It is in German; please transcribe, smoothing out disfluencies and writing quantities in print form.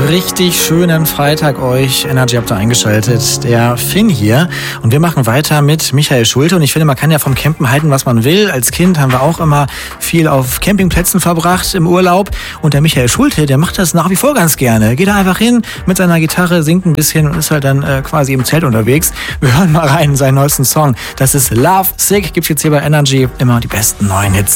Richtig schönen Freitag euch. Energy habt ihr eingeschaltet. Der Finn hier. Und wir machen weiter mit Michael Schulte. Und ich finde, man kann ja vom Campen halten, was man will. Als Kind haben wir auch immer viel auf Campingplätzen verbracht im Urlaub. Und der Michael Schulte, der macht das nach wie vor ganz gerne. Geht da einfach hin mit seiner Gitarre, singt ein bisschen und ist halt dann quasi im Zelt unterwegs. Wir hören mal rein in seinen neuesten Song. Das ist Love Sick. Gibt's jetzt hier bei Energy immer die besten neuen Hits.